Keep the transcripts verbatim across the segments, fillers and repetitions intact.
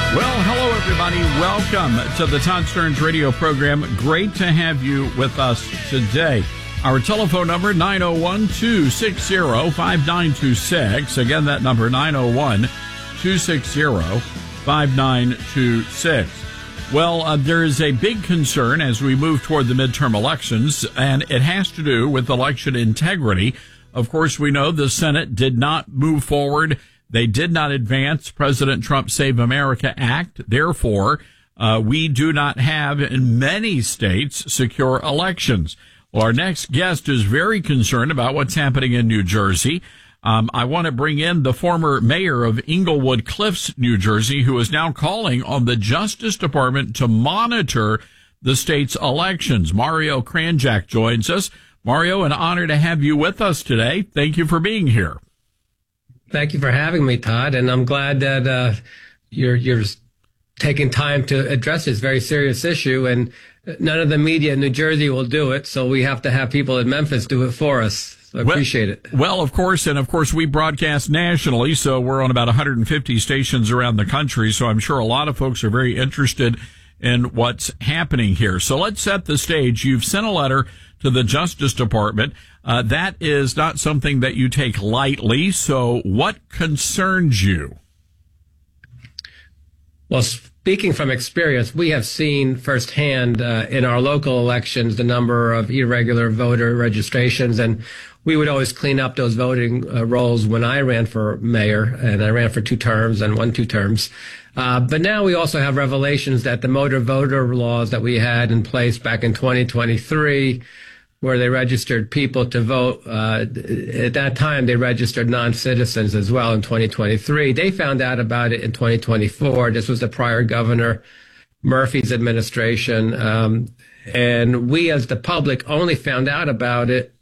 Well, hello, everybody. Welcome to the Todd Stearns radio program. Great to have you with us today. Our telephone number, nine oh one, two six zero, five nine two six. Again, that number, nine oh one, two six zero, five nine two six. Well, uh, there is a big concern as we move toward the midterm elections, and it has to do with election integrity. Of course, we know the Senate did not move forward. They did not advance President Trump's Save America Act. Therefore, uh, we do not have in many states secure elections. Well, our next guest is very concerned about what's happening in New Jersey. Um, I want to bring in the former mayor of Englewood Cliffs, New Jersey, who is now calling on the Justice Department to monitor the state's elections. Mario Kranjak joins us. Mario, an honor to have you with us today. Thank you for being here. Thank you for having me, Todd, and I'm glad that uh, you're you're taking time to address this very serious issue. And none of the media in New Jersey will do it, so we have to have people in Memphis do it for us. So I well, appreciate it. Well, of course, and of course, we broadcast nationally, so we're on about one hundred fifty stations around the country. So I'm sure a lot of folks are very interested in what's happening here. So let's set the stage. You've sent a letter to the Justice Department. Uh, that is not something that you take lightly. So what concerns you? Well, speaking from experience, we have seen firsthand uh, in our local elections the number of irregular voter registrations, and we would always clean up those voting uh, rolls when I ran for mayor, and I ran for two terms and won two terms. Uh, but now we also have revelations that the motor voter laws that we had in place back in twenty twenty-three, where they registered people to vote. Uh, at that time, they registered non-citizens as well in twenty twenty-three. They found out about it in twenty twenty-four. This was the prior governor, Murphy's administration. Um, and we as the public only found out about it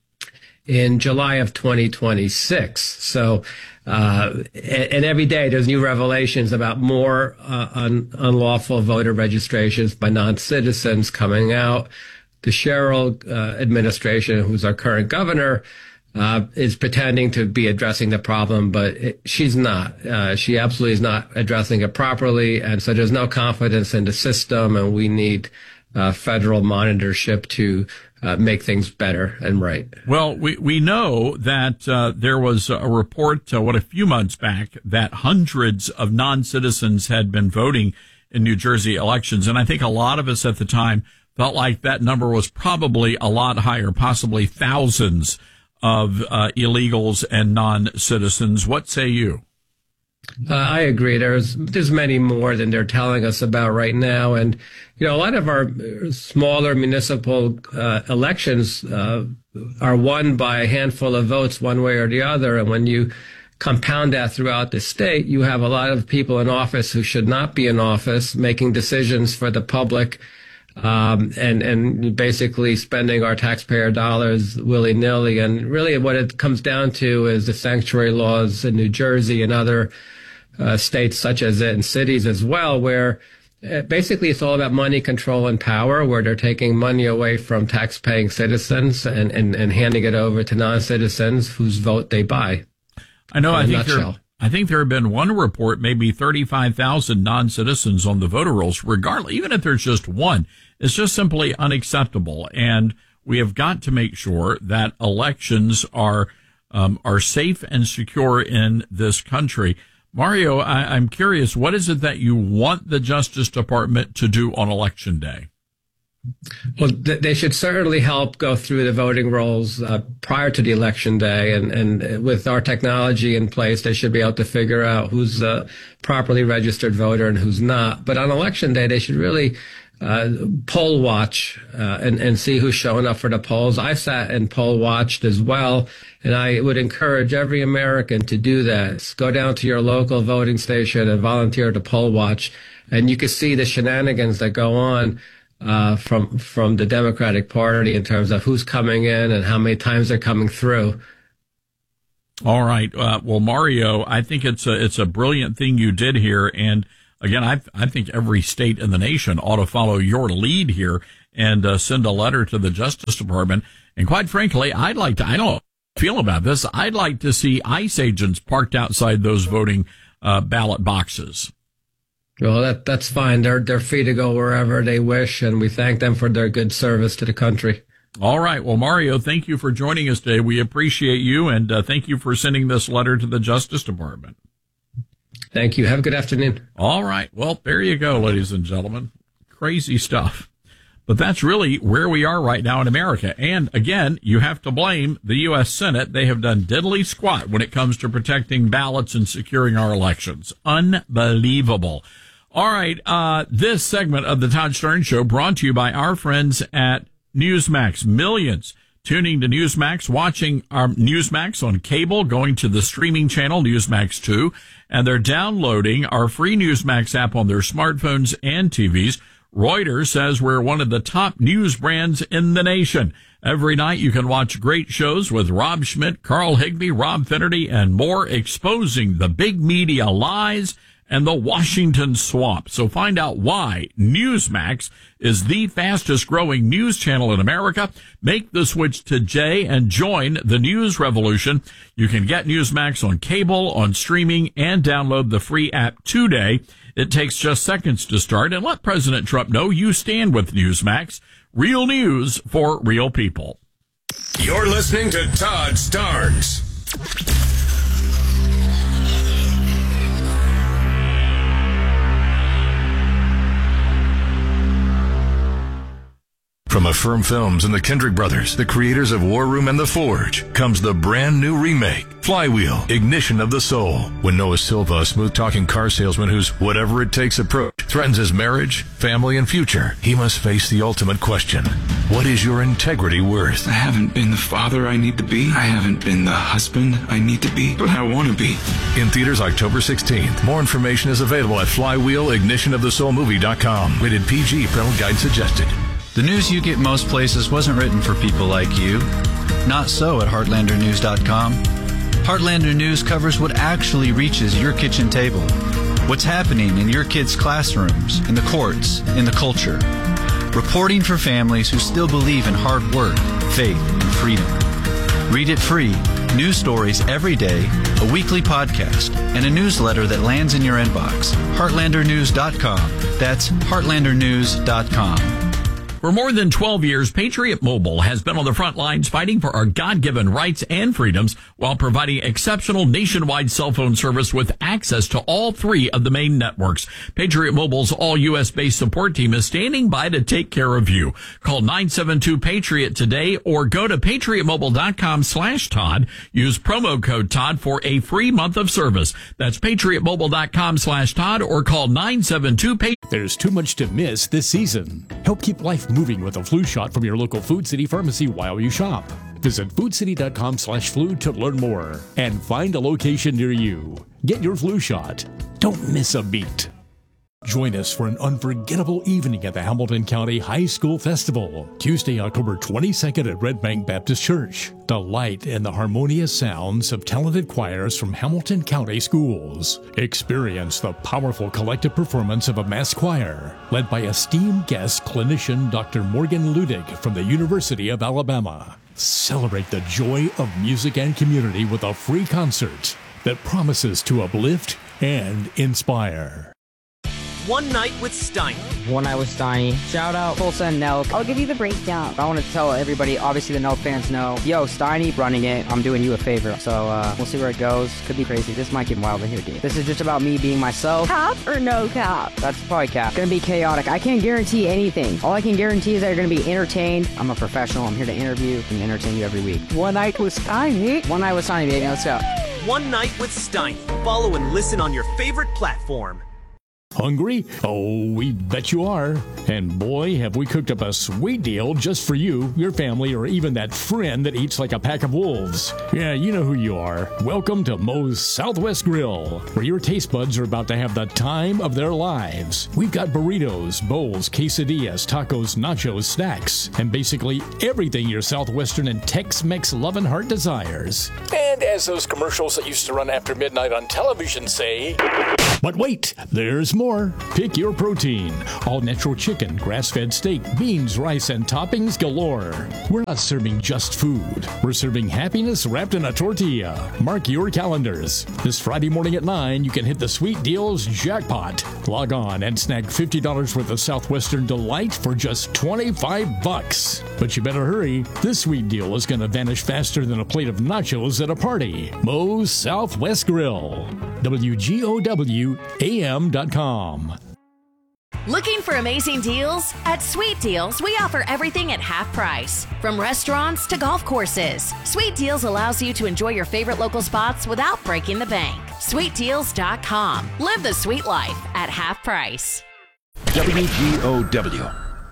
in July of twenty twenty-six. So, uh, and, and every day there's new revelations about more uh, un, unlawful voter registrations by non-citizens coming out. The Sherrill uh, administration, who's our current governor, uh, is pretending to be addressing the problem, but it, she's not. Uh, she absolutely is not addressing it properly, and so there's no confidence in the system, and we need uh, federal monitorship to uh, make things better and right. Well, we, we know that uh, there was a report, uh, what, a few months back, that hundreds of non-citizens had been voting in New Jersey elections, and I think a lot of us at the time felt like that number was probably a lot higher, possibly thousands of uh, illegals and non-citizens. What say you? Uh, I agree. There's there's many more than they're telling us about right now. And, you know, a lot of our smaller municipal uh, elections uh, are won by a handful of votes one way or the other. And when you compound that throughout the state, you have a lot of people in office who should not be in office making decisions for the public. Um, and, and basically spending our taxpayer dollars willy-nilly. And really what it comes down to is the sanctuary laws in New Jersey and other uh, states such as it, and cities as well, where uh, basically it's all about money, control, and power, where they're taking money away from tax-paying citizens and, and, and handing it over to non-citizens whose vote they buy. I know, I think there, I think there have been one report, maybe thirty-five thousand non-citizens on the voter rolls, regardless, even if there's just one. It's just simply unacceptable. And we have got to make sure that elections are, um, are safe and secure in this country. Mario, I, I'm curious, what is it that you want the Justice Department to do on Election Day? Well, th- they should certainly help go through the voting rolls uh, prior to the election day. And, and with our technology in place, they should be able to figure out who's a properly registered voter and who's not. But on election day, they should really uh, poll watch uh, and, and see who's showing up for the polls. I sat and poll watched as well, and I would encourage every American to do that. Go down to your local voting station and volunteer to poll watch, and you can see the shenanigans that go on Uh, from from the Democratic Party in terms of who's coming in and how many times they're coming through. All right. Uh, well, Mario, I think it's a it's a brilliant thing you did here, and again, I I think every state in the nation ought to follow your lead here and uh, send a letter to the Justice Department. And quite frankly, I'd like to. I don't feel about this. I'd like to see ICE agents parked outside those voting uh, ballot boxes. Well, that that's fine. They're they're free to go wherever they wish, and we thank them for their good service to the country. All right. Well, Mario, thank you for joining us today. We appreciate you, and uh, thank you for sending this letter to the Justice Department. Thank you. Have a good afternoon. All right. Well, there you go, ladies and gentlemen. Crazy stuff. But that's really where we are right now in America. And again, you have to blame the U S Senate. They have done diddly squat when it comes to protecting ballots and securing our elections. Unbelievable. All right. Uh, this segment of the Todd Stern Show brought to you by our friends at Newsmax. Millions tuning to Newsmax, watching our Newsmax on cable, going to the streaming channel Newsmax two, and they're downloading our free Newsmax app on their smartphones and T Vs. Reuters says we're one of the top news brands in the nation. Every night you can watch great shows with Rob Schmidt, Carl Higbee, Rob Finnerty, and more, exposing the big media lies and the Washington swamp. So find out why Newsmax is the fastest growing news channel in America. Make the switch today and join the news revolution. You can get Newsmax on cable, on streaming, and download the free app today. It takes just seconds to start, and let President Trump know you stand with Newsmax. Real news for real people. You're listening to Todd Starnes. From Affirm Films and the Kendrick Brothers, the creators of War Room and The Forge, comes the brand new remake, Flywheel, Ignition of the Soul. When Noah Silva, a smooth-talking car salesman whose whatever-it-takes approach threatens his marriage, family, and future, he must face the ultimate question. What is your integrity worth? I haven't been the father I need to be. I haven't been the husband I need to be, but I want to be. In theaters October sixteenth. More information is available at flywheel ignition of the soul movie dot com. Rated P G. Parental guide suggested. The news you get most places wasn't written for people like you. Not so at heartlander news dot com. Heartlander News covers what actually reaches your kitchen table. What's happening in your kids' classrooms, in the courts, in the culture. Reporting for families who still believe in hard work, faith, and freedom. Read it free. News stories every day, a weekly podcast, and a newsletter that lands in your inbox. heartlander news dot com. That's heartlander news dot com. For more than twelve years, Patriot Mobile has been on the front lines fighting for our God-given rights and freedoms while providing exceptional nationwide cell phone service with access to all three of the main networks. Patriot Mobile's all-U S-based support team is standing by to take care of you. Call nine seven two PATRIOT today or go to patriot mobile dot com slash Todd. Use promo code Todd for a free month of service. That's patriot mobile dot com slash Todd or call nine seven two PATRIOT. There's too much to miss this season. Help keep life moving with a flu shot from your local Food City pharmacy while you shop. Visit food city dot com slash flu to learn more and find a location near you. Get your flu shot. Don't miss a beat. Join us for an unforgettable evening at the Hamilton County High School Festival, Tuesday, October twenty-second at Red Bank Baptist Church. Delight in the harmonious sounds of talented choirs from Hamilton County schools. Experience the powerful collective performance of a mass choir, led by esteemed guest clinician Doctor Morgan Ludig from the University of Alabama. Celebrate the joy of music and community with a free concert that promises to uplift and inspire. One Night with Steiny. One Night with Steiny. Shout out Tulsa and Nelk. I'll give you the breakdown. I want to tell everybody, obviously the Nelk fans know, yo, Steiny running it. I'm doing you a favor. So uh, we'll see where it goes. Could be crazy. This might get wild in here, dude. This is just about me being myself. Cap or no cap? That's probably cap. Gonna be chaotic. I can't guarantee anything. All I can guarantee is that you're gonna be entertained. I'm a professional. I'm here to interview and entertain you every week. One Night with Steiny. One Night with Steiny, baby. Let's go. One Night with Steiny. Follow and listen on your favorite platform. Hungry? Oh, we bet you are. And boy, have we cooked up a sweet deal just for you, your family, or even that friend that eats like a pack of wolves. Yeah, you know who you are. Welcome to Moe's Southwest Grill, where your taste buds are about to have the time of their lives. We've got burritos, bowls, quesadillas, tacos, nachos, snacks, and basically everything your Southwestern and Tex-Mex loving heart desires. And as those commercials that used to run after midnight on television say, but wait, there's more. more. Pick your protein. All natural chicken, grass-fed steak, beans, rice, and toppings galore. We're not serving just food. We're serving happiness wrapped in a tortilla. Mark your calendars. This Friday morning at nine, you can hit the Sweet Deals jackpot. Log on and snag fifty dollars worth of Southwestern Delight for just twenty-five bucks. But you better hurry. This sweet deal is going to vanish faster than a plate of nachos at a party. Moe's Southwest Grill. W G O W A M dot com. Looking for amazing deals? At Sweet Deals, we offer everything at half price. From restaurants to golf courses, Sweet Deals allows you to enjoy your favorite local spots without breaking the bank. sweet deals dot com. Live the sweet life at half price. W G O W.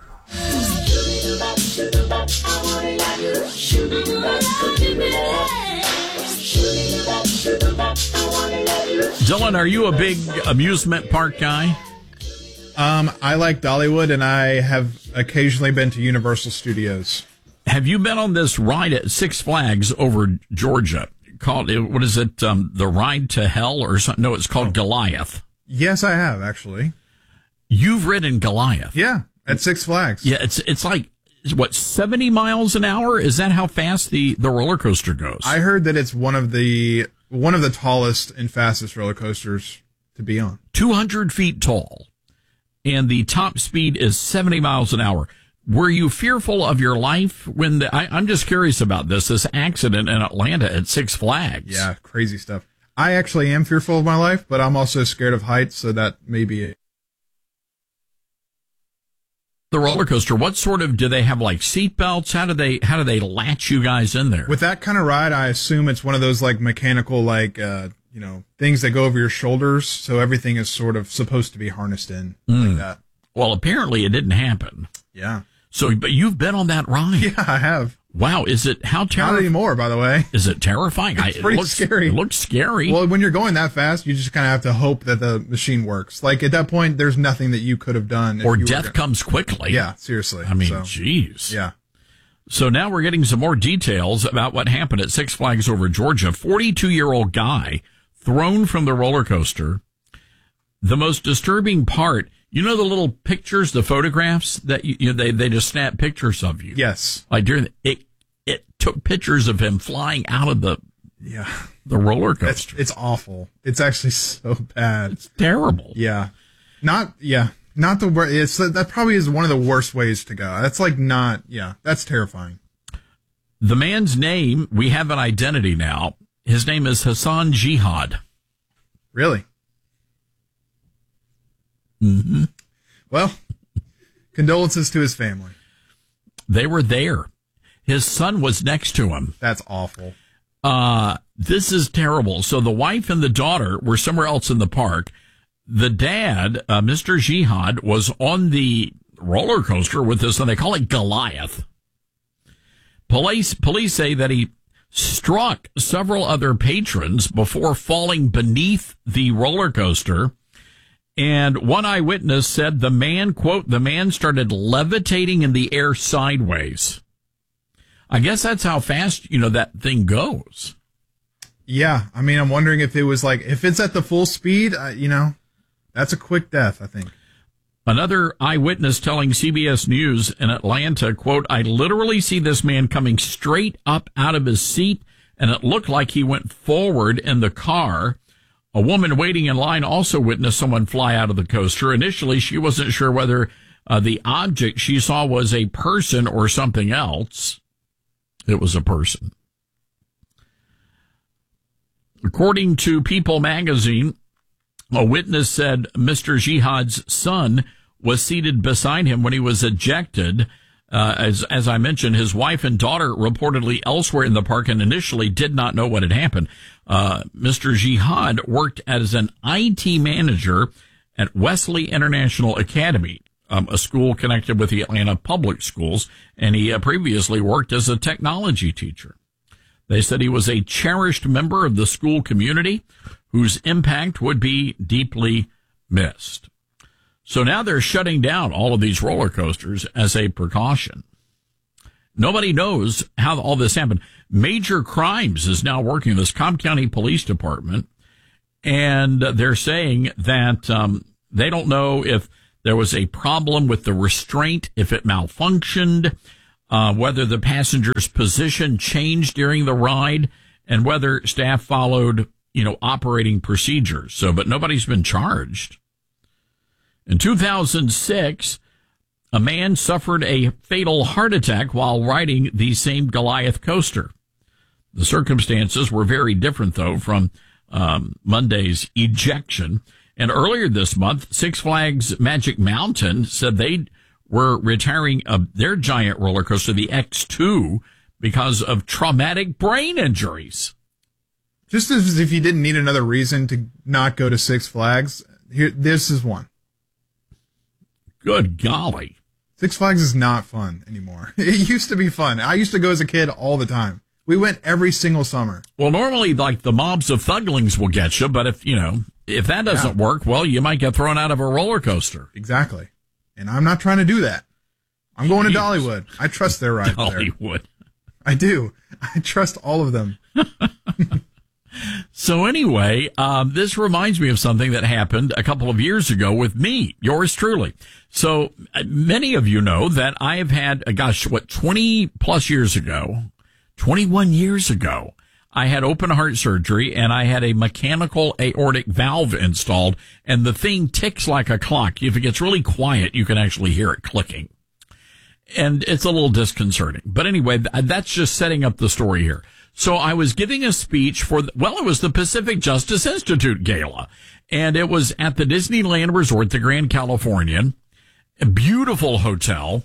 Dylan, are you a big amusement park guy? Um, I like Dollywood, and I have occasionally been to Universal Studios. Have you been on this ride at Six Flags over Georgia? Called, what is it, um, the Ride to Hell or something? No, it's called oh. Goliath. Yes, I have, actually. You've ridden Goliath? Yeah, at Six Flags. Yeah, it's it's like, what, seventy miles an hour? Is that how fast the, the roller coaster goes? I heard that it's one of the one of the tallest and fastest roller coasters to be on. two hundred feet tall. And the top speed is seventy miles an hour. Were you fearful of your life when the, I, I'm just curious about this, this accident in Atlanta at Six Flags? Yeah, crazy stuff. I actually am fearful of my life, but I'm also scared of heights, so that may be it. The roller coaster, what sort of, do they have like seat belts? How do they, how do they latch you guys in there? With that kind of ride, I assume it's one of those like mechanical, like, uh, you know, things that go over your shoulders, so everything is sort of supposed to be harnessed in mm. like that. Well, apparently it didn't happen. Yeah. So, but you've been on that ride. Yeah, I have. Wow, is it, how terrifying? Not anymore, by the way. Is it terrifying? It's I, pretty it looks, scary. It looks scary. Well, when you're going that fast, you just kind of have to hope that the machine works. Like, at that point, there's nothing that you could have done. Or death gonna... comes quickly. Yeah, seriously. I mean, so, jeez. Yeah. So now we're getting some more details about what happened at Six Flags over Georgia. forty-two-year-old guy thrown from the roller coaster. The most disturbing part, you know the little pictures, the photographs that you, you know, they they just snap pictures of you. Yes. Like during the, it it took pictures of him flying out of the yeah the roller coaster. It's, it's awful. It's actually so bad. It's terrible. Yeah. Not yeah. Not the worst. It's that probably is one of the worst ways to go. That's like not yeah. That's terrifying. The man's name, we have an identity now. His name is Hassan Jihad. Really? Mm-hmm. Well, condolences to his family. They were there. His son was next to him. That's awful. Uh, this is terrible. So the wife and the daughter were somewhere else in the park. The dad, uh, Mister Jihad, was on the roller coaster with this, and they call it Goliath. Police, police say that he struck several other patrons before falling beneath the roller coaster. And one eyewitness said the man, quote, the man started levitating in the air sideways. I guess that's how fast, you know, that thing goes. Yeah. I mean, I'm wondering if it was like, if it's at the full speed, uh, you know, that's a quick death, I think. Another eyewitness telling C B S News in Atlanta, quote, I literally see this man coming straight up out of his seat, and it looked like he went forward in the car. A woman waiting in line also witnessed someone fly out of the coaster. Initially, she wasn't sure whether uh, the object she saw was a person or something else. It was a person. According to People magazine, a witness said Mister Jihad's son was seated beside him when he was ejected. Uh, as, as I mentioned, his wife and daughter reportedly elsewhere in the park and initially did not know what had happened. Uh, Mister Jihad worked as an I T manager at Wesley International Academy, um, a school connected with the Atlanta Public Schools, and he uh, previously worked as a technology teacher. They said he was a cherished member of the school community whose impact would be deeply missed. So now they're shutting down all of these roller coasters as a precaution. Nobody knows how all this happened. Major Crimes is now working, this Cobb County Police Department, and they're saying that um, They don't know if there was a problem with the restraint, if it malfunctioned, uh, whether the passenger's position changed during the ride, and whether staff followed, you know, operating procedures. So, but nobody's been charged. In two thousand six, a man suffered a fatal heart attack while riding the same Goliath coaster. The circumstances were very different, though, from um, Monday's ejection. And earlier this month, Six Flags Magic Mountain said they were retiring uh, their giant roller coaster, the X two, because of traumatic brain injuries. Just as if you didn't need another reason to not go to Six Flags, here, this is one. Good golly. Six Flags is not fun anymore. It used to be fun. I used to go as a kid all the time. We went every single summer. Well, normally, like, the mobs of thuglings will get you, but if, you know, if that doesn't yeah. work, well, you might get thrown out of a roller coaster. Exactly. And I'm not trying to do that. I'm going Jeez. to Dollywood. I trust their ride Dollywood. There. I do. I trust all of them. So anyway, um, this reminds me of something that happened a couple of years ago with me, yours truly. So uh, many of you know that I have had, uh, gosh, what, twenty plus years ago, twenty-one years ago, I had open heart surgery and I had a mechanical aortic valve installed, and the thing ticks like a clock. If it gets really quiet, you can actually hear it clicking. And it's a little disconcerting. But anyway, that's just setting up the story here. So I was giving a speech for, the, well, it was the Pacific Justice Institute Gala, and it was at the Disneyland Resort, the Grand Californian, a beautiful hotel,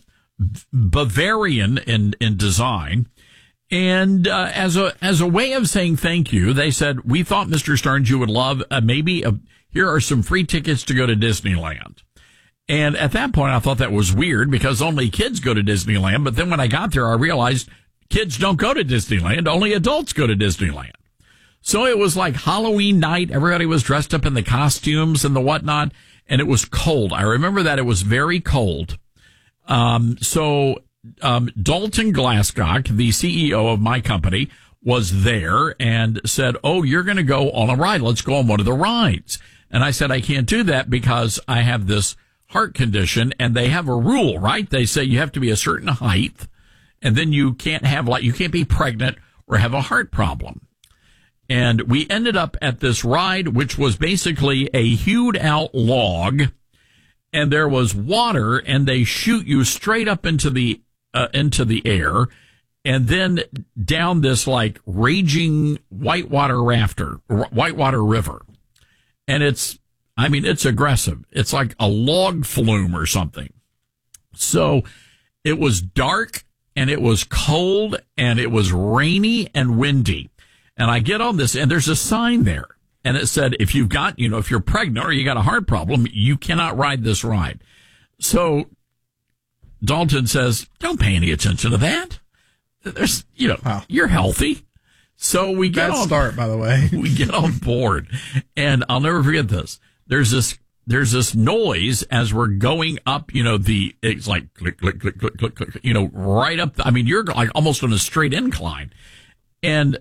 Bavarian in, in design. And uh, as a as a way of saying thank you, they said, we thought, Mister Starnes, you would love uh, maybe a, here are some free tickets to go to Disneyland. And at that point, I thought that was weird because only kids go to Disneyland. But then when I got there, I realized kids don't go to Disneyland. Only adults go to Disneyland. So it was like Halloween night. Everybody was dressed up in the costumes and the whatnot. And it was cold. I remember that it was very cold. Um, so um, Dalton Glasscock, the C E O of my company, was there and said, oh, you're going to go on a ride. Let's go on one of the rides. And I said, I can't do that because I have this heart condition, and they have a rule, right? They say you have to be a certain height, and then you can't have, like, you can't be pregnant or have a heart problem. And we ended up at this ride, which was basically a hewed out log, and there was water, and they shoot you straight up into the uh, into the air, and then down this like raging whitewater rafter, whitewater river, and it's. I mean, it's aggressive. It's like a log flume or something. So it was dark and it was cold and it was rainy and windy. And I get on this and there's a sign there and it said, if you've got, you know, if you're pregnant or you got a heart problem, you cannot ride this ride. So Dalton says, don't pay any attention to that. There's, you know, wow. You're healthy. So we get Bad on, start, by the way. We get on board and I'll never forget this. There's this, there's this noise as we're going up, you know, the, it's like click, click, click, click, click, click, you know, right up. I mean, you're like almost on a straight incline. And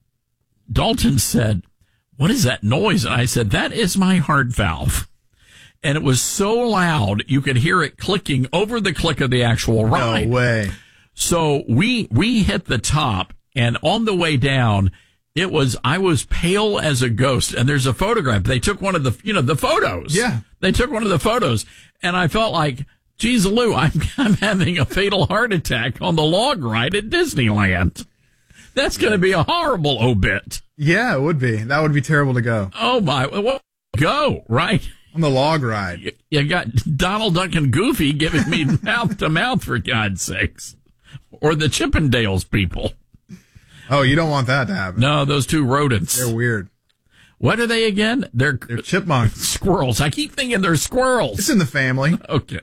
Dalton said, what is that noise? And I said, that is my heart valve. And it was so loud, you could hear it clicking over the click of the actual ride. No way. So we, we hit the top, and on the way down, it was, I was pale as a ghost. And there's a photograph. They took one of the, you know, the photos. Yeah. They took one of the photos. And I felt like, geez, Lou, I'm, I'm having a fatal heart attack on the log ride at Disneyland. That's going to be a horrible obit. Yeah, it would be. That would be terrible to go. Oh, my. Well, go, right? On the log ride. You, you got Donald Duck and Goofy giving me mouth to mouth, for God's sakes. Or the Chippendales people. Oh, you don't want that to happen. No, those two rodents. They're weird. What are they again? They're, they're chipmunks. Squirrels. I keep thinking they're squirrels. It's in the family. Okay.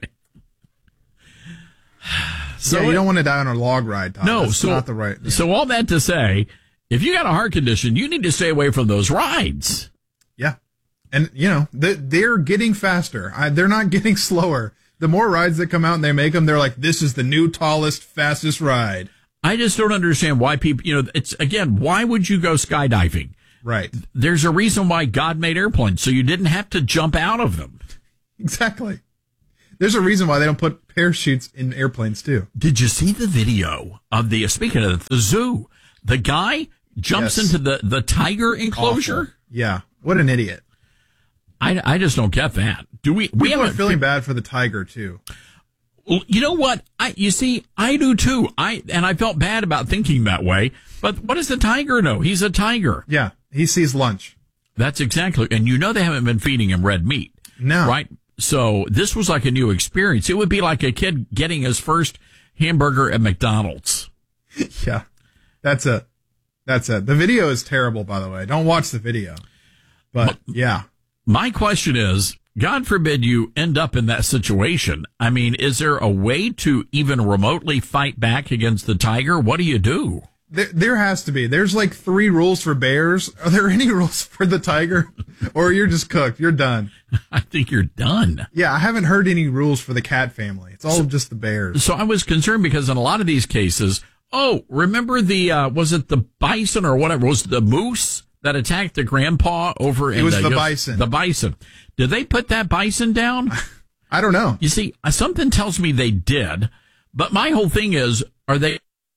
So yeah, you it, don't want to die on a log ride, Todd. No, That's so, not the right. Yeah. So all that to say, if you got a heart condition, you need to stay away from those rides. Yeah. And, you know, they, they're getting faster. I, they're not getting slower. The more rides that come out and they make them, they're like, this is the new tallest, fastest ride. I just don't understand why people, you know, it's, again, why would you go skydiving? Right. There's a reason why God made airplanes, so you didn't have to jump out of them. Exactly. There's a reason why they don't put parachutes in airplanes, too. Did you see the video of the, speaking of the zoo, the guy jumps yes. into the, the tiger enclosure? Awful. Yeah. What an idiot. I, I just don't get that. Do we, we People are feeling bad for the tiger, too. You know what? I, you see, I do too. I, and I felt bad about thinking that way, but what does the tiger know? He's a tiger. Yeah. He sees lunch. That's exactly. And you know, they haven't been feeding him red meat. No. Right? So this was like a new experience. It would be like a kid getting his first hamburger at McDonald's. Yeah. That's it. That's it. The video is terrible, by the way. Don't watch the video. But yeah. My question is, God forbid you end up in that situation. I mean, is there a way to even remotely fight back against the tiger? What do you do? There, there has to be. There's like three rules for bears. Are there any rules for the tiger? Or you're just cooked. You're done. I think you're done. Yeah, I haven't heard any rules for the cat family. It's all so, just the bears. So I was concerned because in a lot of these cases, oh, remember the, uh, was it the bison or whatever? Was it the moose that attacked the grandpa over in It was the, the bison. The bison. Did they put that bison down? I don't know. You see, something tells me they did, but my whole thing is, are they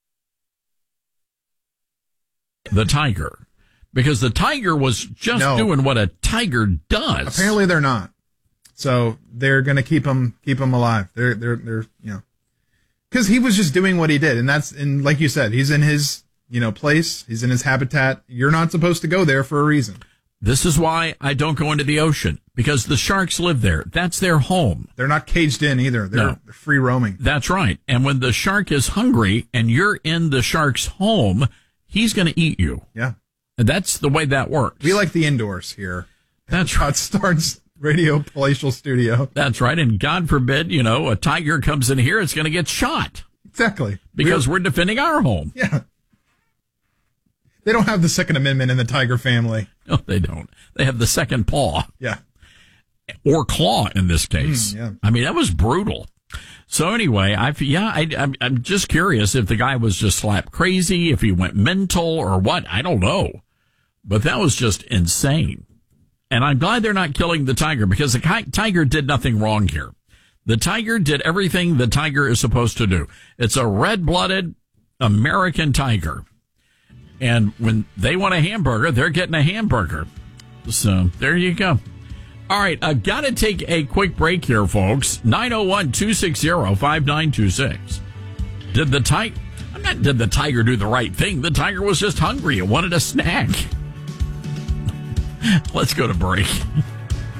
the tiger? Because the tiger was just no. doing what a tiger does. Apparently they're not. So they're going to keep him, keep him alive. They're, they're, they're, you know, because he was just doing what he did. And that's, and like you said, he's in his, you know, place. He's in his habitat. You're not supposed to go there for a reason. This is why I don't go into the ocean, because the sharks live there. That's their home. They're not caged in either. They're, no. they're free roaming. That's right. And when the shark is hungry and you're in the shark's home, he's going to eat you. Yeah. And that's the way that works. We like the indoors here. That's right. Starts Radio Palatial Studio. That's right. And God forbid, you know, a tiger comes in here, it's going to get shot. Exactly. Because we're, we're defending our home. Yeah. They don't have the Second Amendment in the tiger family. No, they don't. They have the second paw. Yeah. Or claw in this case. Mm, yeah. I mean, that was brutal. So anyway, I yeah, I, I'm I'm just curious if the guy was just slap crazy, if he went mental or what. I don't know, but that was just insane. And I'm glad they're not killing the tiger, because the tiger did nothing wrong here. The tiger did everything the tiger is supposed to do. It's a red-blooded American tiger. And when they want a hamburger, they're getting a hamburger. So there you go. All right, I've got to take a quick break here, folks. nine oh one, two six zero, five nine two six. Did the tiger... I'm not did the tiger do the right thing. The tiger was just hungry and wanted a snack. Let's go to break.